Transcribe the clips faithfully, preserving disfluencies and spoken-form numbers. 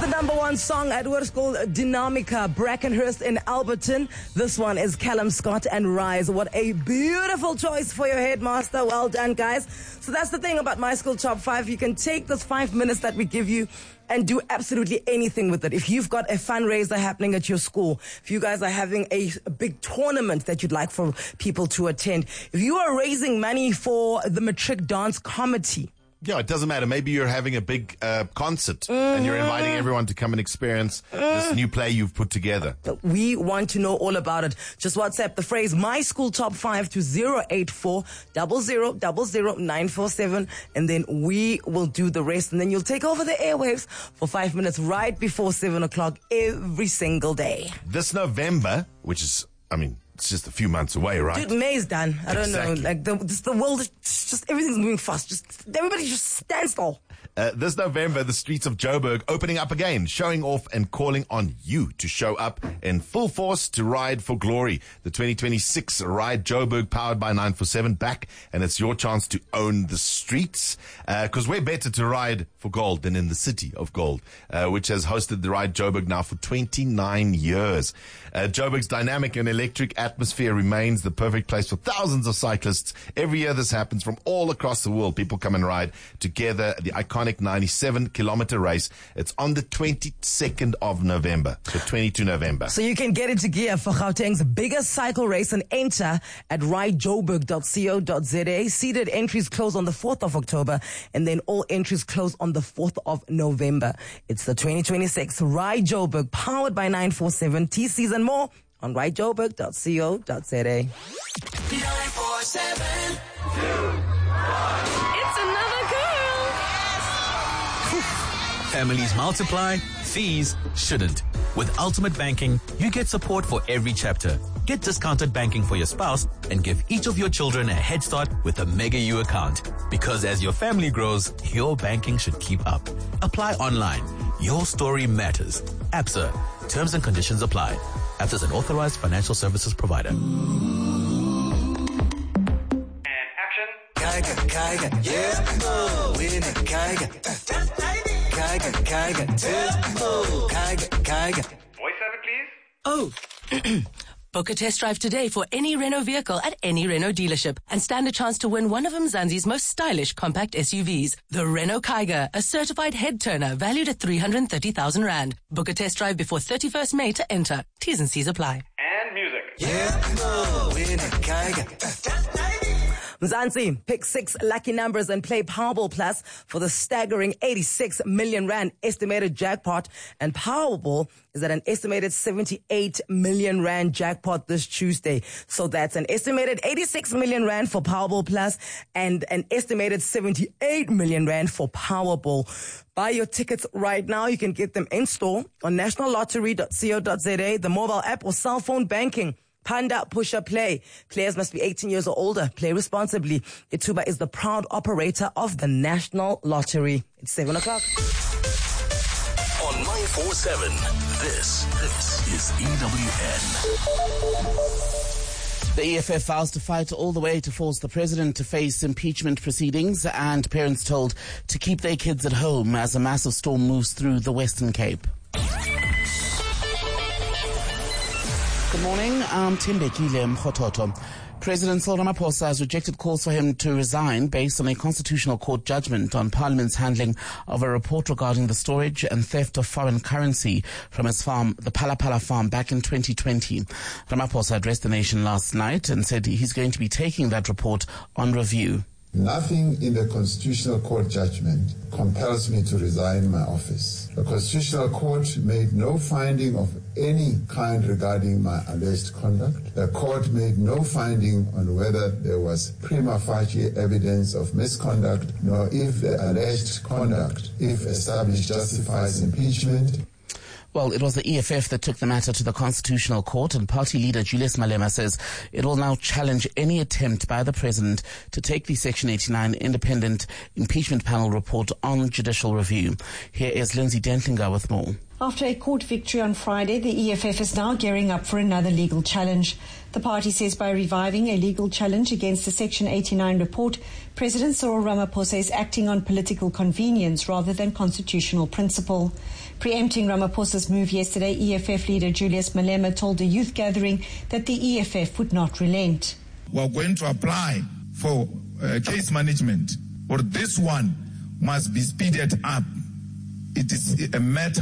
number one song at work called Dynamica, Brackenhurst in Alberton. This one is Callum Scott and Rise. What a beautiful choice for your headmaster. Well done, guys. So that's the thing about My School Top five. You can take this five minutes that we give you and do absolutely anything with it. If you've got a fundraiser happening at your school, if you guys are having a, a big tournament that you'd like for people to attend, if you are raising money for the Matric Dance Committee, yeah, it doesn't matter. Maybe you're having a big uh, concert mm-hmm. and you're inviting everyone to come and experience mm. this new play you've put together. We want to know all about it. Just WhatsApp the phrase My School Top five to zero eight four zero zero zero zero nine four seven, and then we will do the rest, and then you'll take over the airwaves for five minutes right before seven o'clock every single day. This November, which is, I mean, it's just a few months away, right? Dude, May's done. I don't exactly. know. Like the, just the world, is just everything's moving fast. Just everybody just stand still. Uh, this November, the streets of Joburg opening up again, showing off and calling on you to show up in full force to ride for glory. The twenty twenty-six Ride Joburg, powered by nine four seven, back, and it's your chance to own the streets. Because uh, we're better to ride for gold than in the city of gold, uh, which has hosted the Ride Joburg now for twenty-nine years. Uh, Joburg's dynamic and electric atmosphere remains the perfect place for thousands of cyclists. Every year this happens from all across the world. People come and ride together. The iconic ninety-seven kilometer race. It's on the twenty-second of November, the twenty-second of November. So you can get into gear for Gauteng's biggest cycle race and enter at ride joburg dot co dot za. Seated entries close on the fourth of October, and then all entries close on the fourth of November. It's the twenty twenty-six Ride Joburg, powered by nine four seven. T Cs and more on ride joburg dot co dot za. nine four seven. It's another girl. Families multiply, fees shouldn't. With Ultimate Banking, you get support for every chapter. Get discounted banking for your spouse and give each of your children a head start with a Mega U account. Because as your family grows, your banking should keep up. Apply online. Your story matters. ABSA. Terms and conditions apply. ABSA is an authorized financial services provider. Kaiga, Kaiga, yeah, oh, winning Kaiga, Kaiga, Kaiga, oh, Kaiga, Kaiga. Voice over, please. Oh. Book a test drive today for any Renault vehicle at any Renault dealership and stand a chance to win one of Mzansi's most stylish compact S U Vs. The Renault Kaiga, a certified head turner valued at three hundred thirty thousand rand. Book a test drive before thirty-first May to enter. T's and C's apply. And music. Yeah, oh, winning Kaiga. Mzansi, pick six lucky numbers and play Powerball Plus for the staggering eighty-six million rand estimated jackpot. And Powerball is at an estimated seventy-eight million rand jackpot this Tuesday. So that's an estimated eighty-six million rand for Powerball Plus and an estimated seventy-eight million rand for Powerball. Buy your tickets right now. You can get them in store on national lottery dot co dot za, the mobile app, or cell phone banking. Panda Pusher Play. Players must be eighteen years or older. Play responsibly. Ituba is the proud operator of the National Lottery. It's seven o'clock. On nine four seven, this, this is E W N. The E F F vows to fight all the way to force the president to face impeachment proceedings, and parents told to keep their kids at home as a massive storm moves through the Western Cape. Good morning, I'm Timbekile Mkhototo. President Cyril Ramaphosa has rejected calls for him to resign based on a constitutional court judgment on Parliament's handling of a report regarding the storage and theft of foreign currency from his farm, the Palapala farm, back in twenty twenty. Ramaphosa addressed the nation last night and said he's going to be taking that report on review. Nothing in the Constitutional Court judgment compels me to resign my office. The Constitutional Court made no finding of any kind regarding my alleged conduct. The Court made no finding on whether there was prima facie evidence of misconduct, nor if the alleged conduct, if established, justifies impeachment. Well, it was the E F F that took the matter to the Constitutional Court, and party leader Julius Malema says it will now challenge any attempt by the president to take the Section eighty-nine independent impeachment panel report on judicial review. Here is Lindsay Dentlinger with more. After a court victory on Friday, the E F F is now gearing up for another legal challenge. The party says by reviving a legal challenge against the Section eighty-nine report, President Cyril Ramaphosa is acting on political convenience rather than constitutional principle. Preempting Ramaphosa's move yesterday, E F F leader Julius Malema told a youth gathering that the E F F would not relent. We're going to apply for uh, case management, or this one must be speeded up. It is a matter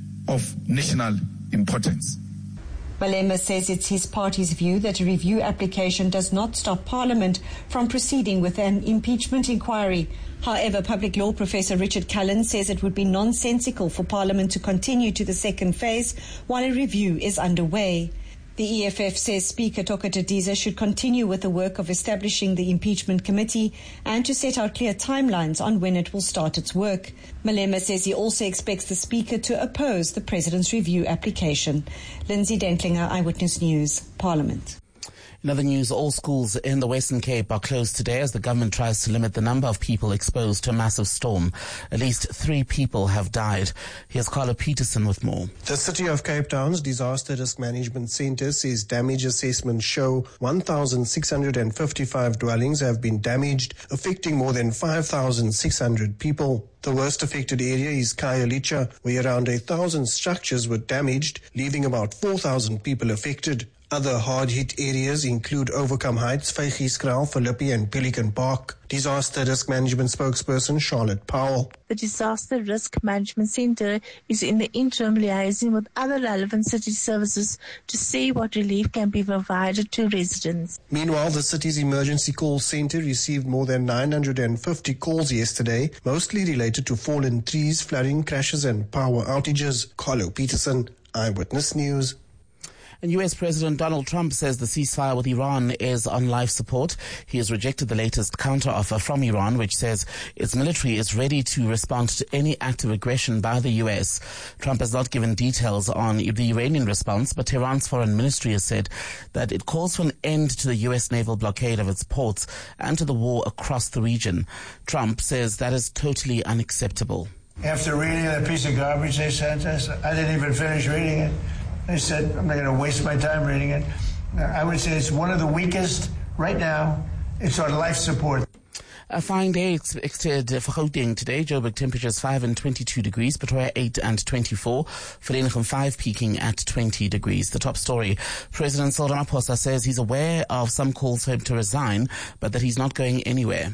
of national importance. Malema says it's his party's view that a review application does not stop Parliament from proceeding with an impeachment inquiry. However, public law professor Richard Cullen says it would be nonsensical for Parliament to continue to the second phase while a review is underway. The E F F says Speaker Toka Didiza should continue with the work of establishing the impeachment committee and to set out clear timelines on when it will start its work. Malema says he also expects the Speaker to oppose the President's review application. Lindsay Dentlinger, Eyewitness News, Parliament. In other news, all schools in the Western Cape are closed today as the government tries to limit the number of people exposed to a massive storm. At least three people have died. Here's Carlo Peterson with more. The City of Cape Town's Disaster Risk Management Centre says damage assessments show one thousand six hundred fifty-five dwellings have been damaged, affecting more than five thousand six hundred people. The worst affected area is Khayelitsha, where around one thousand structures were damaged, leaving about four thousand people affected. Other hard-hit areas include Overcome Heights, Vygieskraal, Philippi and Pelican Park. Disaster Risk Management spokesperson Charlotte Powell. The Disaster Risk Management Centre is in the interim liaising with other relevant city services to see what relief can be provided to residents. Meanwhile, the city's emergency call centre received more than nine hundred fifty calls yesterday, mostly related to fallen trees, flooding, crashes and power outages. Carlo Peterson, Eyewitness News. And U S President Donald Trump says the ceasefire with Iran is on life support. He has rejected the latest counteroffer from Iran, which says its military is ready to respond to any act of aggression by the U S. Trump has not given details on the Iranian response, but Tehran's foreign ministry has said that it calls for an end to the U S naval blockade of its ports and to the war across the region. Trump says that is totally unacceptable. After reading that piece of garbage they sent us, I didn't even finish reading it. I said, I'm not going to waste my time reading it. I would say it's one of the weakest right now. It's on life support. A fine day expected for Gauteng today. Joburg temperatures five and twenty-two degrees, Pretoria eight and twenty-four, Vereeniging five peaking at twenty degrees. The top story, President Cyril Ramaphosa says he's aware of some calls for him to resign, but that he's not going anywhere.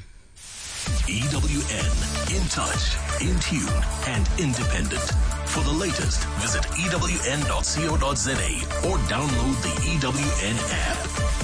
E W N, in touch, in tune and independent. For the latest, visit E W N dot co dot za or download the E W N app.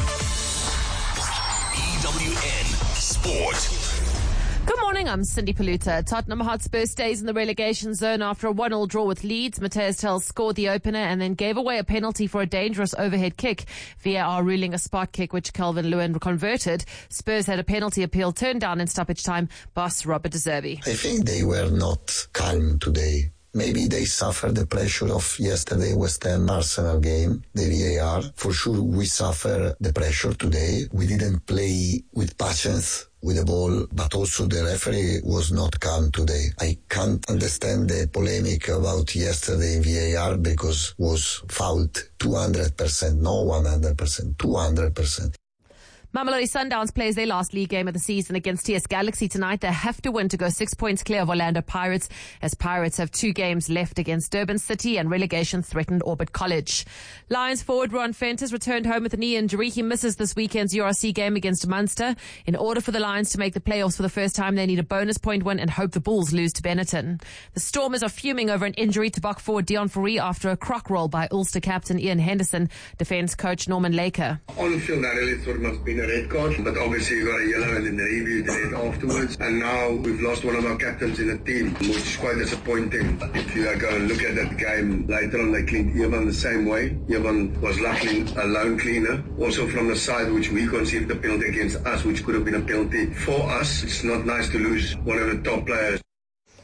E W N Sport. Good morning, I'm Cindy Paluta. Tottenham Hotspur stays in the relegation zone after a one nil draw with Leeds. Matthias Tel scored the opener and then gave away a penalty for a dangerous overhead kick. V A R ruling a spot kick which Calvin Lewin converted. Spurs had a penalty appeal turned down in stoppage time. Boss Robert De Zerbi. I think they were not calm today. Maybe they suffered the pressure of yesterday West Ham Arsenal game, the V A R. For sure we suffer the pressure today. We didn't play with patience with the ball, but also the referee was not calm today. I can't understand the polemic about yesterday in V A R because was fouled two hundred percent, no one hundred percent, two hundred percent. Mamelodi Sundowns plays their last league game of the season against T S Galaxy tonight. They have to win to go six points clear of Orlando Pirates, as Pirates have two games left against Durban City and relegation-threatened Orbit College. Lions forward Ron Fent has returned home with a knee injury. He misses this weekend's U R C game against Munster. In order for the Lions to make the playoffs for the first time, they need a bonus point win and hope the Bulls lose to Benetton. The Stormers are fuming over an injury to Bok forward Dion Fourie after a crock roll by Ulster captain Ian Henderson. Defence coach Norman Laker. On the field, I really thought it must have been a red card, but obviously you got a yellow and then they reviewed the red afterwards. And now we've lost one of our captains in the team, which is quite disappointing. If you go and look at that game later on, they cleaned Evan the same way. Evan was luckily a lone cleaner, also from the side which we conceived the penalty against us, which could have been a penalty for us. It's not nice to lose one of the top players.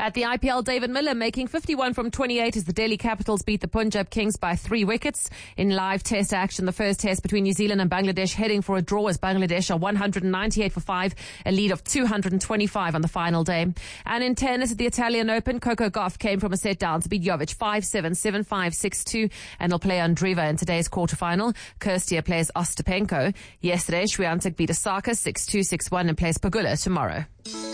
At the I P L, David Miller making fifty-one from twenty-eight as the Delhi Capitals beat the Punjab Kings by three wickets. In live test action, the first test between New Zealand and Bangladesh heading for a draw as Bangladesh are one hundred ninety-eight for five, a lead of two hundred twenty-five on the final day. And in tennis at the Italian Open, Coco Gauff came from a set down to beat Jovic five seven, seven five, six two, and will play Andreeva in today's quarterfinal. Kirstia plays Ostapenko. Yesterday, Swiatek beat Osaka six two, six one and plays Pagula tomorrow.